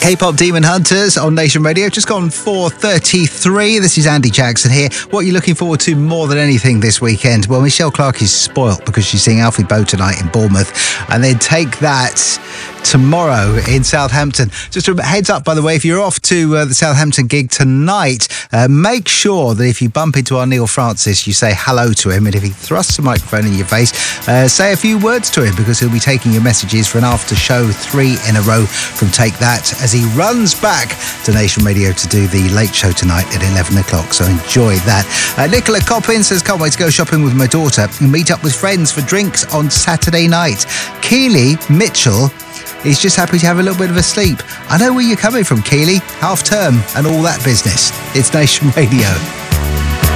K-pop Demon Hunters on Nation Radio. Just gone 4:33. This is Andy Jackson here. What are you looking forward to more than anything this weekend? Well, Michelle Clark is spoilt because she's seeing Alfie Boe tonight in Bournemouth, and then Take That tomorrow in Southampton. Just a heads up, by the way, if you're off to the Southampton gig tonight, make sure that if you bump into our Neil Francis, you say hello to him, and if he thrusts a microphone in your face, say a few words to him, because he'll be taking your messages for an after show 3 in a row from Take That as he runs back to Nation Radio to do the late show tonight at 11 o'clock. So enjoy that. Nicola Coppin says, can't wait to go shopping with my daughter and meet up with friends for drinks on Saturday night. Keely Mitchell is just happy to have a little bit of a sleep. I know where you're coming from, Keely. Half term and all that business. It's Nation Radio.